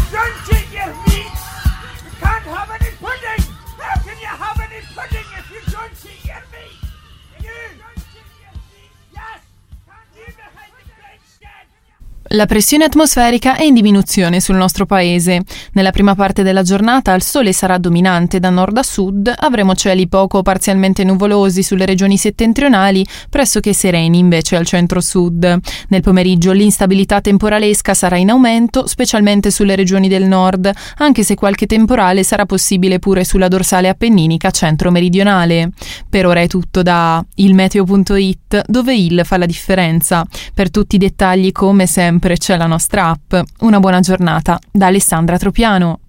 Don't eat your meat! You can't have any pudding! How can you have any pudding if you don't eat your meat? You don't eat your meat! Yes! Can't you behind the great shed? La pressione atmosferica è in diminuzione sul nostro paese. Nella prima parte della giornata il sole sarà dominante da nord a sud, avremo cieli poco o parzialmente nuvolosi sulle regioni settentrionali, pressoché sereni invece al centro-sud. Nel pomeriggio l'instabilità temporalesca sarà in aumento, specialmente sulle regioni del nord, anche se qualche temporale sarà possibile pure sulla dorsale appenninica centro-meridionale. Per ora è tutto da ilmeteo.it, dove il fa la differenza. Per tutti i dettagli, come sempre, c'è la nostra app. Una buona giornata da Alessandra Tropiano.